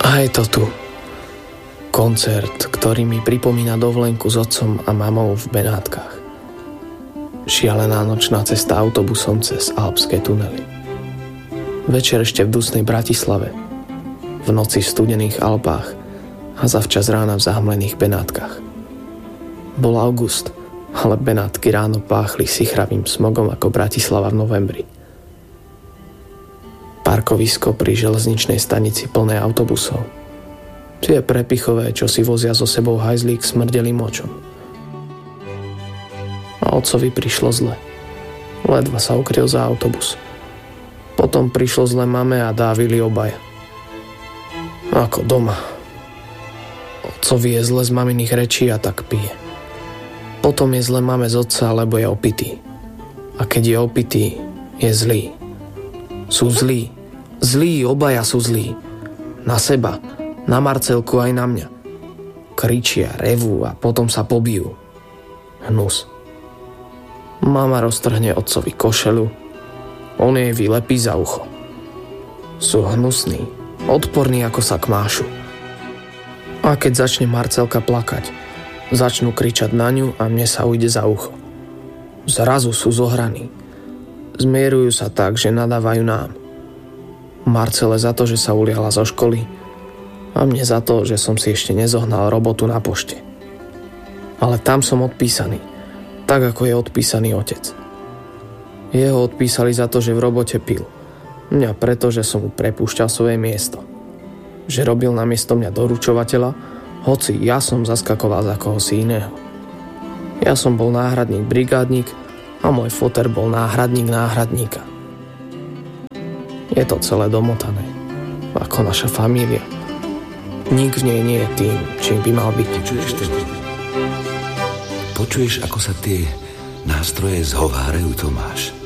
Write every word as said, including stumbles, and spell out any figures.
A je to tu. Koncert, ktorý mi pripomína dovolenku s otcom a mamou v Benátkach. Šialená nočná cesta autobusom cez alpské tunely. Večer ešte v dusnej Bratislave. V noci v studených Alpách a zavčas rána v zahmlených Benátkach. Bol august, ale Benátky ráno páchli sichravým smogom ako Bratislava v novembri. Parkovisko pri železničnej stanici plné autobusov. Tie prepichové, čo si vozia so sebou hajzlík, smrdeli močom. A otcovi prišlo zle. Ledva sa ukryl za autobus. Potom prišlo zle mame a dávili obaja. Ako doma. Otcovi je zle z maminých rečí a tak pije. Potom je zle mame z otca, lebo je opitý. A keď je opitý, je zlý. Sú zlí. Zlí, obaja sú zlí. Na seba, na Marcelku aj na mňa. Kričia, revú a potom sa pobijú. Hnus. Mama roztrhne otcovi košelu, on jej vylepí za ucho. Sú hnusní, odporní ako sa kmášu. A keď začne Marcelka plakať, začnú kričať na ňu a mne sa ujde za ucho. Zrazu sú zohraní. Zmierujú sa tak, že nadávajú nám. Marcele za to, že sa uliala zo školy a mne za to, že som si ešte nezohnal robotu na pošte. Ale tam som odpísaný, tak ako je odpísaný otec. Jeho odpísali za to, že v robote pil. Mňa preto, že som mu prepúšťal svoje miesto. Že robil namiesto mňa doručovateľa, hoci ja som zaskakoval za kohosi iného. Ja som bol náhradník brigádnik a môj foter bol náhradník náhradníka. Je to celé domotané, ako naša família. Nik v nej nie je tým, čím by mal byť. Počuješ to? Počuješ, ako sa tie nástroje zhovárajú, Tomáš?